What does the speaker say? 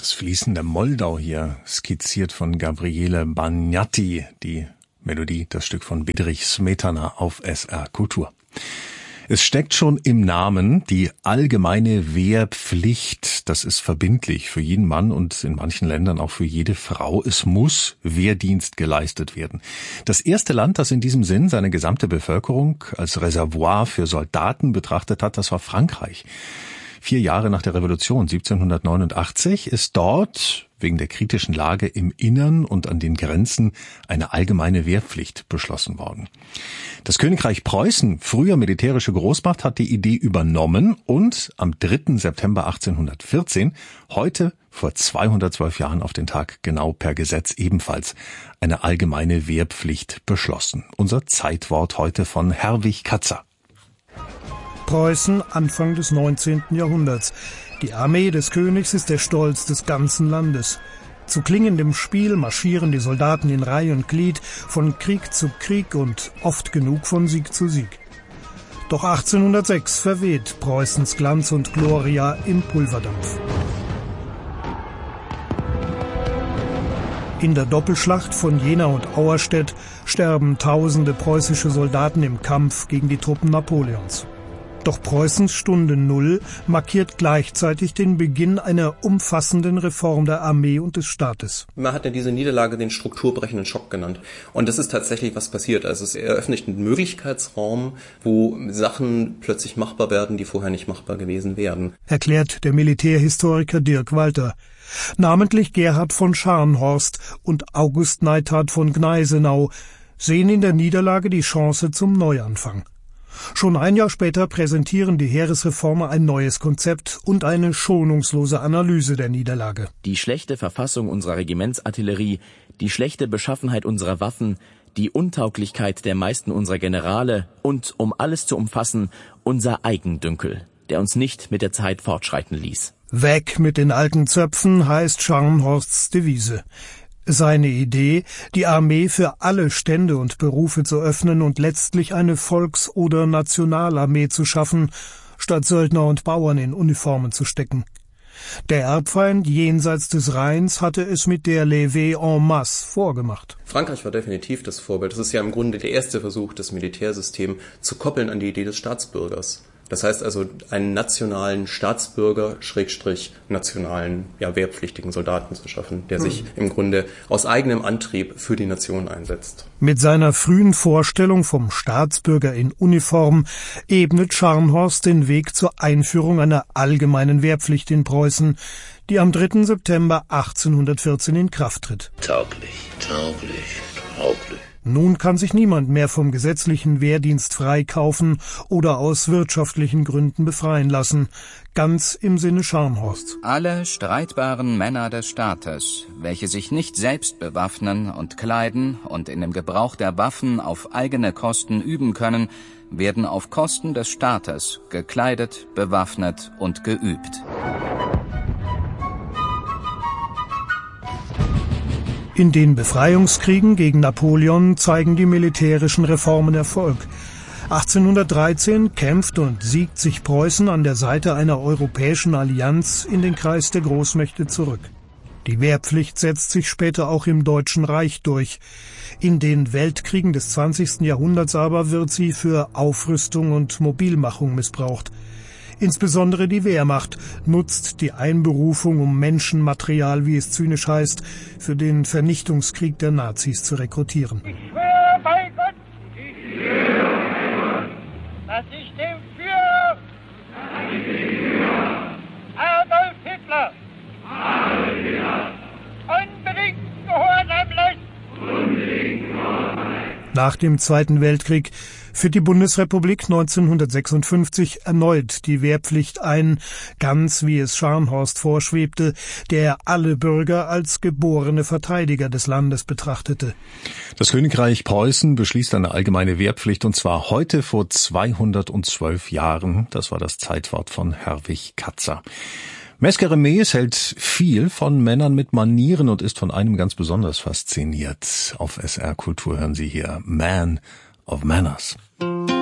Das fließende Moldau hier, skizziert von Gabriele Bagnatti, die Melodie, das Stück von Bedřich Smetana auf SR Kultur. Es steckt schon im Namen, die allgemeine Wehrpflicht. Das ist verbindlich für jeden Mann und in manchen Ländern auch für jede Frau. Es muss Wehrdienst geleistet werden. Das erste Land, das in diesem Sinn seine gesamte Bevölkerung als Reservoir für Soldaten betrachtet hat, das war Frankreich. 4 Jahre nach der Revolution 1789 ist dort wegen der kritischen Lage im Innern und an den Grenzen eine allgemeine Wehrpflicht beschlossen worden. Das Königreich Preußen, früher militärische Großmacht, hat die Idee übernommen und am 3. September 1814, heute vor 212 Jahren auf den Tag genau per Gesetz ebenfalls, eine allgemeine Wehrpflicht beschlossen. Unser Zeitwort heute von Herwig Katzer. Preußen, Anfang des 19. Jahrhunderts. Die Armee des Königs ist der Stolz des ganzen Landes. Zu klingendem Spiel marschieren die Soldaten in Reih und Glied, von Krieg zu Krieg und oft genug von Sieg zu Sieg. Doch 1806 verweht Preußens Glanz und Gloria im Pulverdampf. In der Doppelschlacht von Jena und Auerstedt sterben tausende preußische Soldaten im Kampf gegen die Truppen Napoleons. Doch Preußens Stunde Null markiert gleichzeitig den Beginn einer umfassenden Reform der Armee und des Staates. Man hat ja diese Niederlage den strukturbrechenden Schock genannt. Und das ist tatsächlich, was passiert. Also es eröffnet einen Möglichkeitsraum, wo Sachen plötzlich machbar werden, die vorher nicht machbar gewesen wären. Erklärt der Militärhistoriker Dirk Walter. Namentlich Gerhard von Scharnhorst und August Neithardt von Gneisenau sehen in der Niederlage die Chance zum Neuanfang. Schon ein Jahr später präsentieren die Heeresreformer ein neues Konzept und eine schonungslose Analyse der Niederlage. Die schlechte Verfassung unserer Regimentsartillerie, die schlechte Beschaffenheit unserer Waffen, die Untauglichkeit der meisten unserer Generale und, um alles zu umfassen, unser Eigendünkel, der uns nicht mit der Zeit fortschreiten ließ. Weg mit den alten Zöpfen heißt Scharnhorsts Devise. Seine Idee, die Armee für alle Stände und Berufe zu öffnen und letztlich eine Volks- oder Nationalarmee zu schaffen, statt Söldner und Bauern in Uniformen zu stecken. Der Erbfeind jenseits des Rheins hatte es mit der Levée en masse vorgemacht. Frankreich war definitiv das Vorbild. Das ist ja im Grunde der erste Versuch, das Militärsystem zu koppeln an die Idee des Staatsbürgers. Das heißt also, einen nationalen Staatsbürger, nationalen, wehrpflichtigen Soldaten zu schaffen, der sich im Grunde aus eigenem Antrieb für die Nation einsetzt. Mit seiner frühen Vorstellung vom Staatsbürger in Uniform ebnet Scharnhorst den Weg zur Einführung einer allgemeinen Wehrpflicht in Preußen, die am 3. September 1814 in Kraft tritt. Tauglich. Nun kann sich niemand mehr vom gesetzlichen Wehrdienst freikaufen oder aus wirtschaftlichen Gründen befreien lassen, ganz im Sinne Scharnhorsts. Alle streitbaren Männer des Staates, welche sich nicht selbst bewaffnen und kleiden und in dem Gebrauch der Waffen auf eigene Kosten üben können, werden auf Kosten des Staates gekleidet, bewaffnet und geübt. In den Befreiungskriegen gegen Napoleon zeigen die militärischen Reformen Erfolg. 1813 kämpft und siegt sich Preußen an der Seite einer europäischen Allianz in den Kreis der Großmächte zurück. Die Wehrpflicht setzt sich später auch im Deutschen Reich durch. In den Weltkriegen des 20. Jahrhunderts aber wird sie für Aufrüstung und Mobilmachung missbraucht. Insbesondere die Wehrmacht nutzt die Einberufung, um Menschenmaterial, wie es zynisch heißt, für den Vernichtungskrieg der Nazis zu rekrutieren. Ich schwöre bei Gott, dass ich dem Führer Adolf Hitler unbedingt gehorsam lässt. Nach dem Zweiten Weltkrieg führt die Bundesrepublik 1956 erneut die Wehrpflicht ein, ganz wie es Scharnhorst vorschwebte, der alle Bürger als geborene Verteidiger des Landes betrachtete. Das Königreich Preußen beschließt eine allgemeine Wehrpflicht und zwar heute vor 212 Jahren. Das war das Zeitwort von Herwig Katzer. Mesquer-Remes hält viel von Männern mit Manieren und ist von einem ganz besonders fasziniert. Auf SR Kultur hören Sie hier Man of Manners.